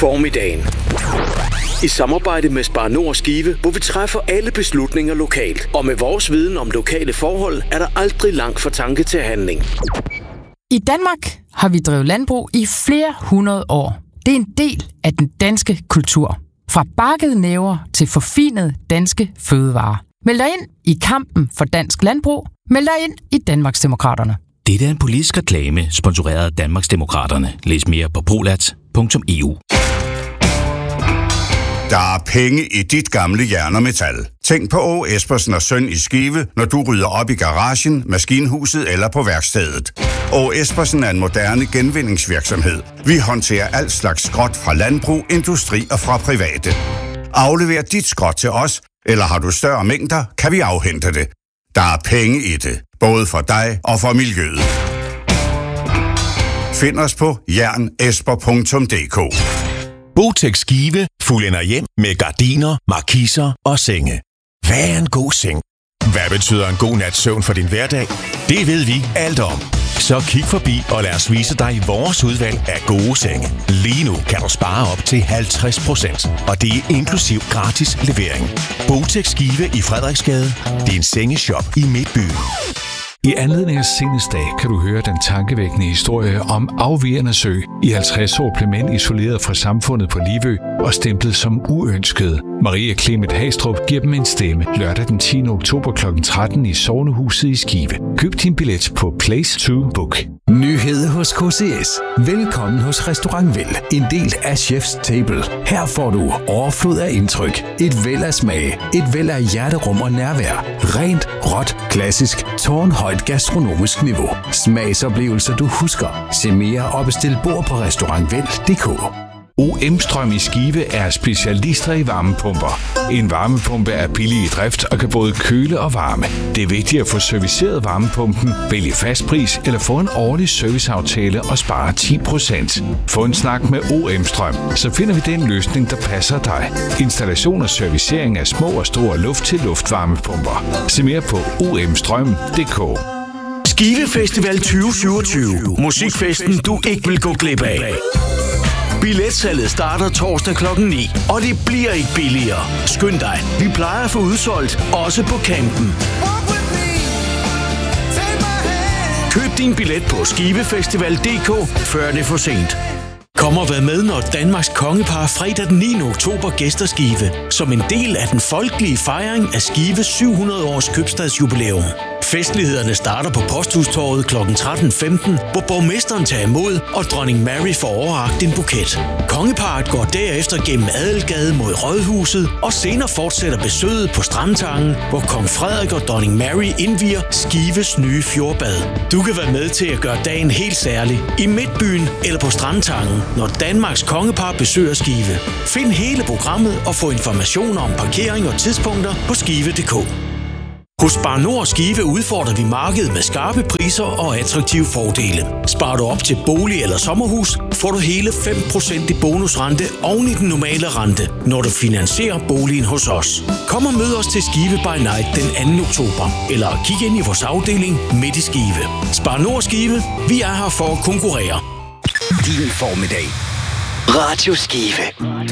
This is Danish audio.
Formiddagen. I samarbejde med Spar Nord Skive, hvor vi træffer alle beslutninger lokalt. Og med vores viden om lokale forhold, er der aldrig langt fra tanke til handling. I Danmark har vi drevet landbrug i flere hundrede år. Det er en del af den danske kultur. Fra bakkede næver til forfinede danske fødevarer. Meld dig ind i kampen for dansk landbrug. Meld dig ind i Danmarksdemokraterne. Det er en politisk reklame, sponsoreret af Danmarksdemokraterne. Læs mere på prolats.eu. Der er penge i dit gamle jern og metal. Tænk på Åge Espersen og Søn i Skive, når du rydder op i garagen, maskinhuset eller på værkstedet. Åge Espersen er en moderne genvindingsvirksomhed. Vi håndterer alt slags skrot fra landbrug, industri og fra private. Aflever dit skrot til os, eller har du større mængder, kan vi afhente det. Der er penge i det, både for dig og for miljøet. Find os på jernesper.dk. Botex Skive fuldender hjem med gardiner, markiser og senge. Hvad er en god seng? Hvad betyder en god nats søvn for din hverdag? Det ved vi alt om. Så kig forbi og lad os vise dig vores udvalg af gode senge. Lige nu kan du spare op til 50%, og det er inklusiv gratis levering. Botex Skive i Frederiksgade. Din sengeshop i Midtbyen. I anledning af Sendes-dag kan du høre den tankevækkende historie om Afvigerne Sø. I 50 år blev mænd isoleret fra samfundet på Livø og stemplet som uønskede. Maria Clement Hastrup giver dem en stemme lørdag den 10. oktober kl. 13 i Sognehuset i Skive. Køb din billet på Place to Book. Nyhed hos KCS. Velkommen hos Restaurant Vel, en del af Chef's Table. Her får du overflod af indtryk, et væld af smag, et væld af hjerterum og nærvær. Rent, råt, klassisk, tårnhøjt gastronomisk niveau. Smagsoplevelser du husker. Se mere og bestil bord på restaurantvel.dk. OM-strøm i Skive er specialister i varmepumper. En varmepumpe er billig i drift og kan både køle og varme. Det er vigtigt at få serviceret varmepumpen, vælge fastpris eller få en årlig serviceaftale og spare 10%. Få en snak med OM-strøm, så finder vi den løsning, der passer dig. Installation og servicering af små og store luft-til-luft varmepumper. Se mere på omstrøm.dk. Skive Festival 2027. Musikfesten, du ikke vil gå glip af. Billetsalget starter torsdag kl. 9, og det bliver ikke billigere. Skynd dig, vi plejer at få udsolgt, også på campen. Køb din billet på skivefestival.dk, før det er for sent. Kom og vær med, når Danmarks kongepar fredag den 9. oktober gæster Skive, som en del af den folkelige fejring af Skives 700 års købstadsjubilæum. Festlighederne starter på Posthustorvet kl. 13.15, hvor borgmesteren tager imod, og dronning Mary får overrakt en buket. Kongeparret går derefter gennem Adelgade mod Rådhuset, og senere fortsætter besøget på Strandtangen, hvor kong Frederik og dronning Mary indvier Skives nye fjordbad. Du kan være med til at gøre dagen helt særlig i Midtbyen eller på Strandtangen, når Danmarks kongepar besøger Skive. Find hele programmet og få informationer om parkering og tidspunkter på skive.dk. Hos Spar Nord Skive udfordrer vi markedet med skarpe priser og attraktive fordele. Sparer du op til bolig eller sommerhus, får du hele 5% i bonusrente oven i den normale rente, når du finansierer boligen hos os. Kom og mød os til Skive by Night den 2. oktober, eller kig ind i vores afdeling midt i Skive. Spar Nord Skive, vi er her for at konkurrere. Din formiddag. Radio Skive.